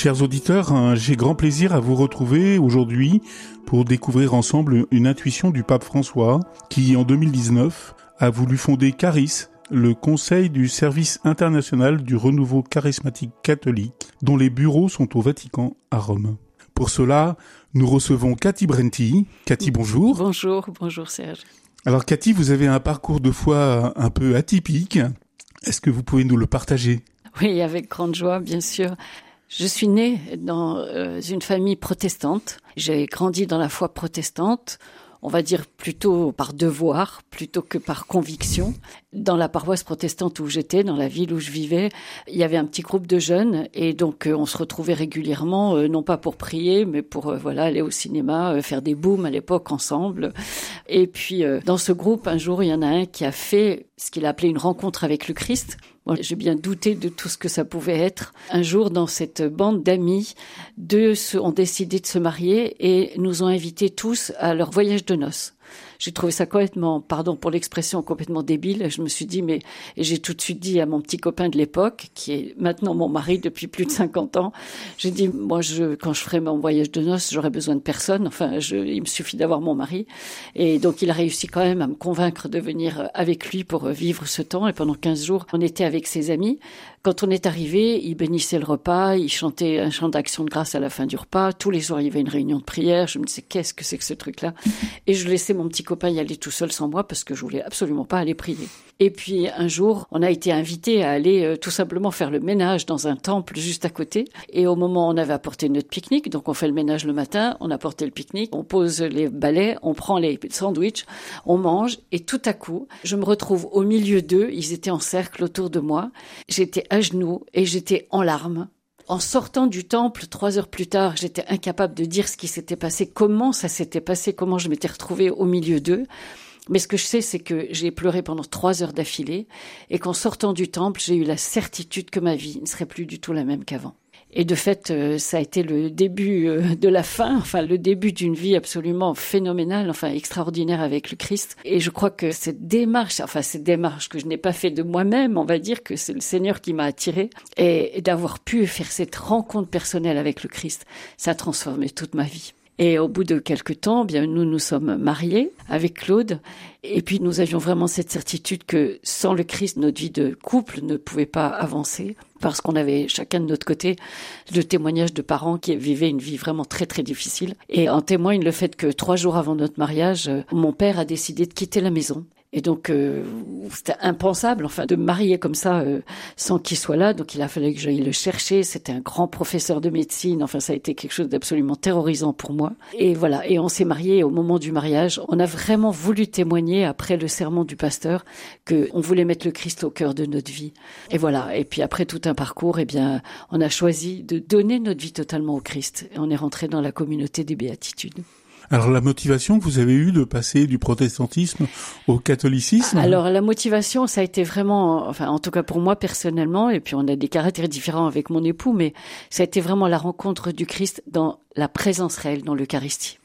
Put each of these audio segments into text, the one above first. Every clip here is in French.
Chers auditeurs, j'ai grand plaisir à vous retrouver aujourd'hui pour découvrir ensemble une intuition du pape François qui, en 2019, a voulu fonder CARIS, le Conseil du Service international du renouveau charismatique catholique, dont les bureaux sont au Vatican à Rome. Pour cela, nous recevons Cathy Brenti. Cathy, bonjour. Bonjour Serge. Alors Cathy, vous avez un parcours de foi un peu atypique. Est-ce que vous pouvez nous le partager ? Oui, avec grande joie, bien sûr. Je suis née dans une famille protestante. J'ai grandi dans la foi protestante, on va dire plutôt par devoir, plutôt que par conviction. Dans la paroisse protestante où j'étais, dans la ville où je vivais, il y avait un petit groupe de jeunes et donc on se retrouvait régulièrement, non pas pour prier, mais pour aller au cinéma, faire des booms à l'époque ensemble. Et puis dans ce groupe, un jour, il y en a un qui a fait ce qu'il a appelé une rencontre avec le Christ. Moi, j'ai bien douté de tout ce que ça pouvait être. Un jour, dans cette bande d'amis, deux ont décidé de se marier et nous ont invités tous à leur voyage de noces. J'ai trouvé ça complètement, pardon pour l'expression, complètement débile. Je me suis dit, et j'ai tout de suite dit à mon petit copain de l'époque, qui est maintenant mon mari depuis plus de 50 ans, j'ai dit, moi, quand je ferai mon voyage de noces, j'aurai besoin de personne. Il me suffit d'avoir mon mari. Et donc, il a réussi quand même à me convaincre de venir avec lui pour vivre ce temps. Et pendant 15 jours, on était avec ses amis. Quand on est arrivé, il bénissait le repas, il chantait un chant d'action de grâce à la fin du repas. Tous les soirs, il y avait une réunion de prière. Je me disais, qu'est-ce que c'est que ce truc-là? Et je laissais mon petit copain y aller tout seul sans moi parce que je voulais absolument pas aller prier. Et puis un jour, on a été invités à aller tout simplement faire le ménage dans un temple juste à côté. Et au moment où on avait apporté notre pique-nique, donc on fait le ménage le matin, on a apporté le pique-nique, on pose les balais, on prend les sandwichs, on mange et tout à coup, je me retrouve au milieu d'eux, ils étaient en cercle autour de moi, j'étais à genoux et j'étais en larmes. En sortant du temple, 3 heures plus tard, j'étais incapable de dire ce qui s'était passé, comment ça s'était passé, comment je m'étais retrouvée au milieu d'eux. Mais ce que je sais, c'est que j'ai pleuré pendant 3 heures d'affilée et qu'en sortant du temple, j'ai eu la certitude que ma vie ne serait plus du tout la même qu'avant. Et de fait, ça a été le début de la fin, le début d'une vie absolument phénoménale, extraordinaire avec le Christ. Et je crois que cette démarche que je n'ai pas fait de moi-même, on va dire que c'est le Seigneur qui m'a attirée, et d'avoir pu faire cette rencontre personnelle avec le Christ, ça a transformé toute ma vie. Et au bout de quelques temps, nous sommes mariés avec Claude. Et puis, nous avions vraiment cette certitude que sans le Christ, notre vie de couple ne pouvait pas avancer parce qu'on avait chacun de notre côté le témoignage de parents qui vivaient une vie vraiment très, très difficile. Et en témoigne le fait que 3 jours avant notre mariage, mon père a décidé de quitter la maison. Et donc, c'était impensable, de me marier comme ça, sans qu'il soit là. Donc, il a fallu que j'aille le chercher. C'était un grand professeur de médecine. Ça a été quelque chose d'absolument terrorisant pour moi. Et voilà. Et on s'est mariés. Au moment du mariage, on a vraiment voulu témoigner, après le sermon du pasteur, que on voulait mettre le Christ au cœur de notre vie. Et voilà. Et puis, après tout un parcours, on a choisi de donner notre vie totalement au Christ. Et on est rentré dans la communauté des béatitudes. Alors la motivation que vous avez eue de passer du protestantisme au catholicisme? Alors la motivation, ça a été vraiment, en tout cas pour moi personnellement, et puis on a des caractères différents avec mon époux, mais ça a été vraiment la rencontre du Christ dans la présence réelle, dans l'Eucharistie.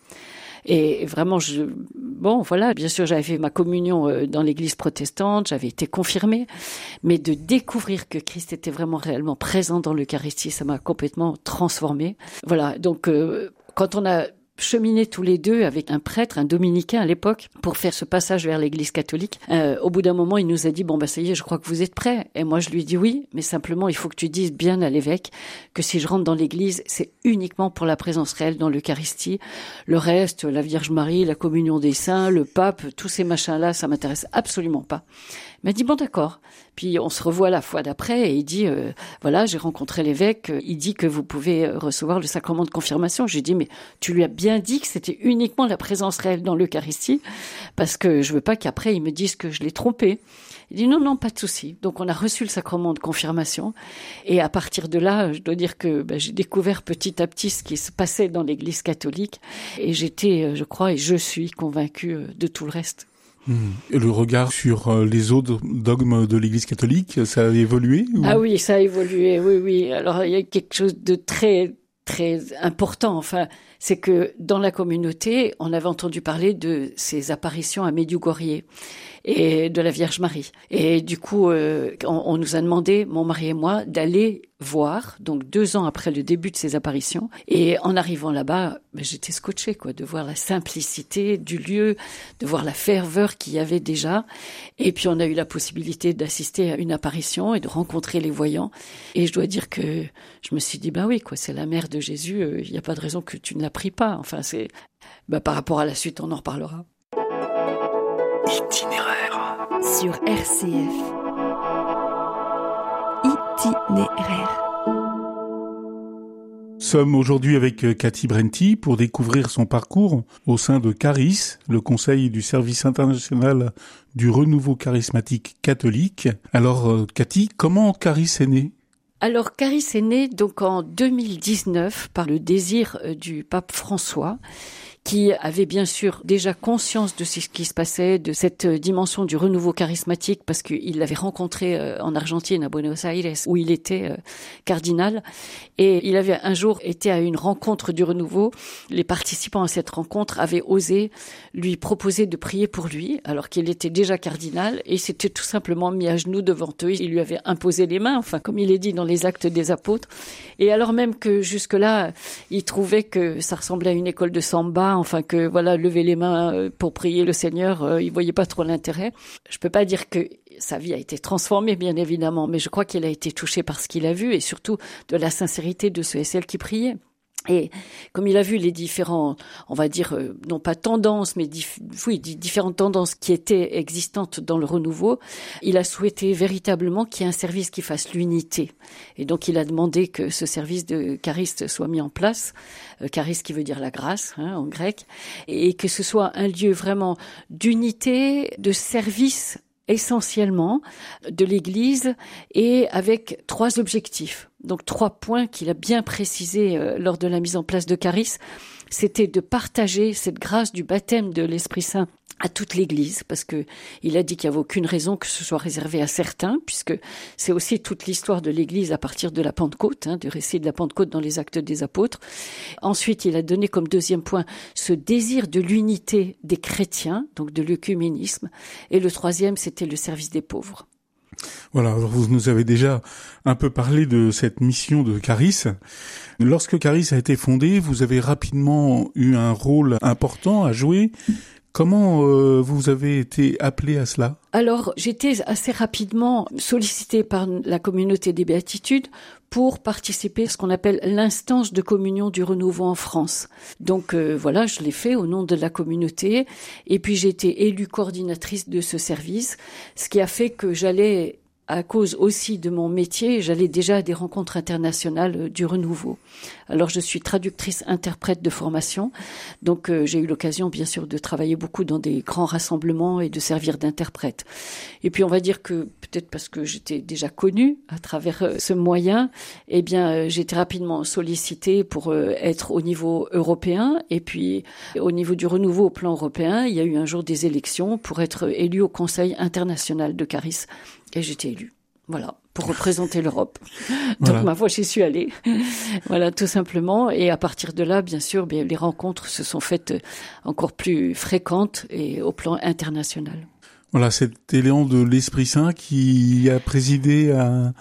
Et vraiment, bien sûr, j'avais fait ma communion dans l'église protestante, j'avais été confirmée, mais de découvrir que Christ était vraiment réellement présent dans l'Eucharistie, ça m'a complètement transformée. Voilà, donc quand on a cheminer tous les deux avec un prêtre, un dominicain à l'époque, pour faire ce passage vers l'église catholique. Au bout d'un moment, il nous a dit, ça y est, je crois que vous êtes prêts. Et moi, je lui ai dit oui, mais simplement, il faut que tu dises bien à l'évêque que si je rentre dans l'église, c'est uniquement pour la présence réelle dans l'Eucharistie. Le reste, la Vierge Marie, la communion des saints, le pape, tous ces machins-là, ça m'intéresse absolument pas. Il m'a dit, d'accord. Puis on se revoit la fois d'après et il dit, j'ai rencontré l'évêque, il dit que vous pouvez recevoir le sacrement de confirmation. J'ai dit, mais tu lui as bien dit que c'était uniquement la présence réelle dans l'Eucharistie, parce que je veux pas qu'après il me dise que je l'ai trompé. Il dit non, pas de souci. Donc on a reçu le sacrement de confirmation et à partir de là, je dois dire que j'ai découvert petit à petit ce qui se passait dans l'Église catholique et j'étais, je crois, et je suis convaincue de tout le reste. Et le regard sur les autres dogmes de l'Église catholique, ça a évolué ou... Ah oui, ça a évolué, oui. Alors il y a quelque chose de très, très important, c'est que dans la communauté, on avait entendu parler de ces apparitions à Medjugorje. et de la Vierge Marie. Et du coup, on nous a demandé, mon mari et moi, d'aller voir, donc 2 ans après le début de ces apparitions. Et en arrivant là-bas, j'étais scotchée, quoi, de voir la simplicité du lieu, de voir la ferveur qu'il y avait déjà. Et puis on a eu la possibilité d'assister à une apparition et de rencontrer les voyants. Et je dois dire que je me suis dit, oui, quoi, c'est la mère de Jésus, il n'y a pas de raison que tu ne la pries pas. Enfin, par rapport à la suite, on en reparlera. Itinéraire sur RCF. Itinéraire. Sommes aujourd'hui avec Cathy Brenty pour découvrir son parcours au sein de Caris, le conseil du service international du renouveau charismatique catholique. Alors, Cathy, comment Caris est né ? Alors, Caris est né donc en 2019 par le désir du pape François, qui avait bien sûr déjà conscience de ce qui se passait, de cette dimension du renouveau charismatique, parce qu'il l'avait rencontré en Argentine, à Buenos Aires, où il était cardinal. Et il avait un jour été à une rencontre du renouveau. Les participants à cette rencontre avaient osé lui proposer de prier pour lui, alors qu'il était déjà cardinal, et il s'était tout simplement mis à genoux devant eux. Il lui avait imposé les mains, enfin, comme il est dit dans les Actes des Apôtres. Et alors même que jusque-là, il trouvait que ça ressemblait à une école de samba, enfin que voilà, lever les mains pour prier le Seigneur, il voyait pas trop l'intérêt. Je peux pas dire que sa vie a été transformée, bien évidemment, mais je crois qu'il a été touché par ce qu'il a vu et surtout de la sincérité de ceux et celles qui priaient. Et comme il a vu les différents, on va dire, non pas tendances, mais différentes tendances qui étaient existantes dans le renouveau, il a souhaité véritablement qu'il y ait un service qui fasse l'unité. Et donc il a demandé que ce service de chariste soit mis en place, charis qui veut dire la grâce en grec, et que ce soit un lieu vraiment d'unité, de service essentiellement de l'Église et avec 3 objectifs. Donc 3 points qu'il a bien précisés lors de la mise en place de Caris. C'était de partager cette grâce du baptême de l'Esprit Saint à toute l'Église, parce que il a dit qu'il n'y avait aucune raison que ce soit réservé à certains, puisque c'est aussi toute l'histoire de l'Église à partir de la Pentecôte, du récit de la Pentecôte dans les Actes des Apôtres. Ensuite, il a donné comme 2e point ce désir de l'unité des chrétiens, donc de l'œcuménisme. Et le 3e, c'était le service des pauvres. Voilà, alors vous nous avez déjà un peu parlé de cette mission de Caris. Lorsque Caris a été fondé, vous avez rapidement eu un rôle important à jouer. Comment vous avez été appelé à cela ? Alors, j'étais assez rapidement sollicitée par la communauté des Béatitudes pour participer à ce qu'on appelle l'instance de communion du renouveau en France. Donc voilà, je l'ai fait au nom de la communauté et puis j'ai été élue coordinatrice de ce service, ce qui a fait que j'allais, à cause aussi de mon métier, j'allais déjà à des rencontres internationales du renouveau. Alors je suis traductrice interprète de formation, donc j'ai eu l'occasion bien sûr de travailler beaucoup dans des grands rassemblements et de servir d'interprète. Et puis on va dire que peut-être parce que j'étais déjà connue à travers ce moyen, eh bien j'ai été rapidement sollicitée pour être au niveau européen et puis au niveau du renouveau au plan européen, il y a eu un jour des élections pour être élue au Conseil international de Caris. Et j'étais élue, voilà, pour représenter l'Europe. Donc voilà. Ma foi, j'y suis allée, voilà, tout simplement. Et à partir de là, bien sûr, les rencontres se sont faites encore plus fréquentes et au plan international. Voilà, cet élan de l'Esprit Saint qui a présidé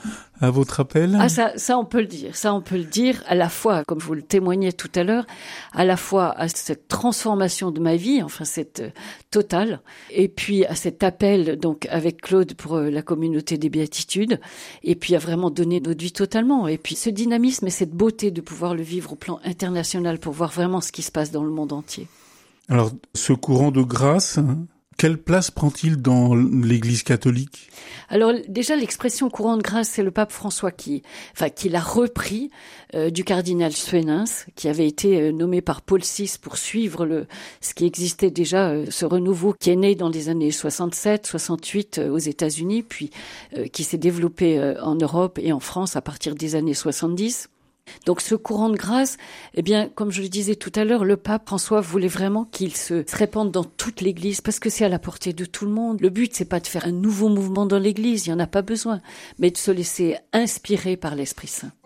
à votre appel. Ah, ça on peut le dire. Ça on peut le dire à la fois, comme je vous le témoignais tout à l'heure, à la fois à cette transformation de ma vie, enfin cette totale, et puis à cet appel donc avec Claude pour la communauté des Béatitudes, et puis à vraiment donner notre vie totalement. Et puis ce dynamisme et cette beauté de pouvoir le vivre au plan international pour voir vraiment ce qui se passe dans le monde entier. Alors, ce courant de grâce, quelle place prend-il dans l'Église catholique ? Alors déjà, l'expression courant de grâce, c'est le pape François qui l'a repris du cardinal Suenens, qui avait été nommé par Paul VI pour suivre ce qui existait déjà, ce renouveau qui est né dans les années 67, 68 aux États-Unis, puis qui s'est développé en Europe et en France à partir des années 70. Donc ce courant de grâce, eh bien, comme je le disais tout à l'heure, le pape François voulait vraiment qu'il se répande dans toute l'Église parce que c'est à la portée de tout le monde. Le but, c'est pas de faire un nouveau mouvement dans l'Église, il y en a pas besoin, mais de se laisser inspirer par l'Esprit Saint.